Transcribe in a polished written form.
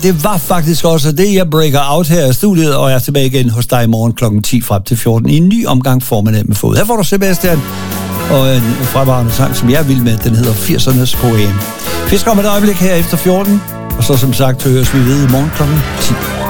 Det var faktisk også det, jeg breaker out her i studiet, og jeg er tilbage igen hos dig i morgen kl. 10 frem til 14 i en ny omgang Formiddag med Fod. Her får du Sebastian og en fremragende sang, som jeg vil med. Den hedder 80'ernes poem. Fisk om et øjeblik her efter 14, og så som sagt høres vi ved i morgen kl. 10.